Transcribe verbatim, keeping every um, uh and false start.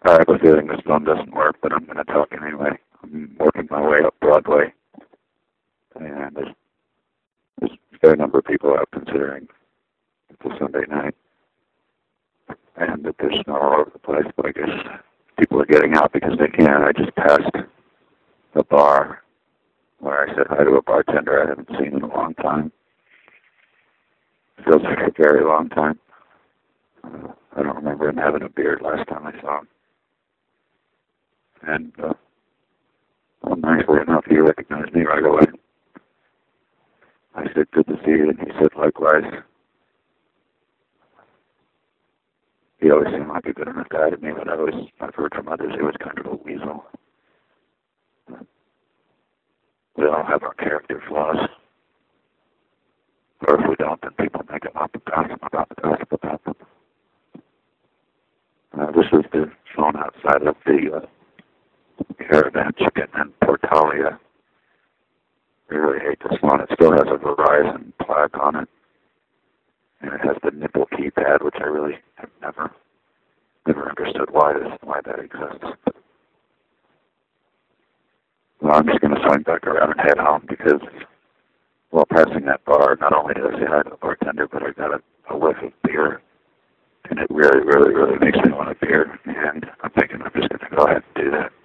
I have a feeling this phone doesn't work, but I'm going to talk anyway. I'm working my way up Broadway, and there's, there's a fair number of people out considering it's a Sunday night, and that there's snow all over the place, but I guess people are getting out because they can. I just passed a bar where I said hi to a bartender I haven't seen in a long time. Feels like a very long time. Uh, I don't remember him having a beard last time I saw him. And uh, well, nicely enough, he recognized me right away. I said, good to see you, and he said, likewise. He always seemed like a good enough guy to me, but I always, I've heard from others he was kind of a weasel. We all have our character flaws. Or if we don't, then people make them up and gossip about the gossip about them. Uh, this is the phone outside of the uh, Caravan Chicken in Portalia. I really hate this one. It still has a Verizon plaque on it. And it has the nipple keypad, which I really have never, never understood why this, why that exists. Well, I'm just going to swing back around and head home because while passing that bar, not only did I say hi to the bartender, but I got a, a whiff of beer. And it really, really, really makes me want a beer. And I'm thinking I'm just going to go ahead and do that.